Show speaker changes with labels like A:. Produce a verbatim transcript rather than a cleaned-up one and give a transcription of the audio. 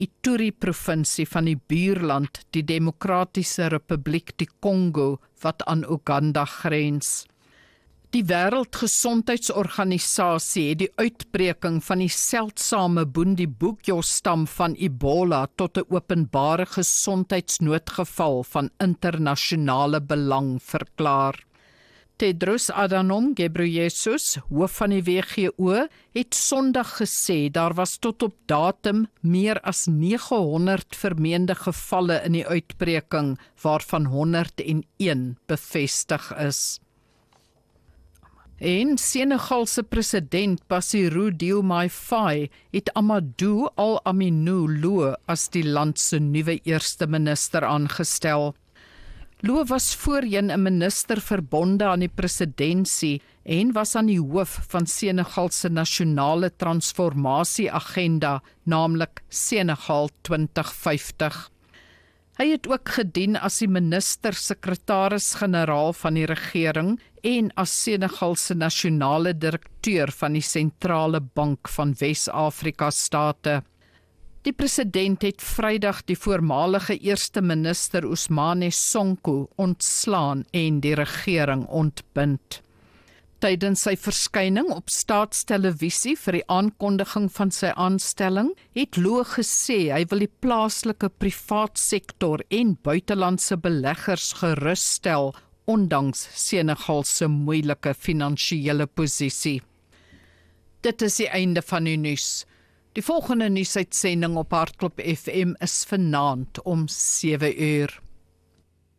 A: Ituri-provinsie van die buurland, die Demokratiese Republiek die Kongo, wat aan Uganda grens. Die Wêreldgesondheidsorganisasie het die uitbreking van die seldsame Bundibugyo-stam van Ebola tot 'n openbare gesondheidsnoodgeval van internasionale belang verklaar. Tedros Adhanom Ghebreyesus, hoof van die W G O, het Sondag gesê daar was tot op datum meer as nege honderd vermeende gevalle in die uitbreking, waarvan honderd en een bevestig is. En Senegalse president Bassirou Diomaye Faye het Amadou Al-Aminou Lo as die land se nuwe eerste minister aangestel. Lo was voorheen 'n minister verbonde aan die presidentsie en was aan die hoof van Senegal se nasionale transformasieagenda, naamlik Senegal twintig vyftig. Hy het ook gedien as die minister-sekretaris-generaal van die regering en as Senegal se nasionale direkteur van die sentrale bank van Wes-Afrika state. Die president het Vrydag die voormalige eerste minister Ousmane Sonko ontslaan en die regering ontbind. Tydens sy verskyning op staatstelevisie vir die aankondiging van sy aanstelling, het Lo gesê hy wil die plaaslike privaat sektor en buitelandse beleggers geruststel, ondanks Senegal se moeilike finansiële posisie. Dit is die einde van die nuus. Die volgende nuusuitsending op Hartklop F M is vanaand om sewe uur.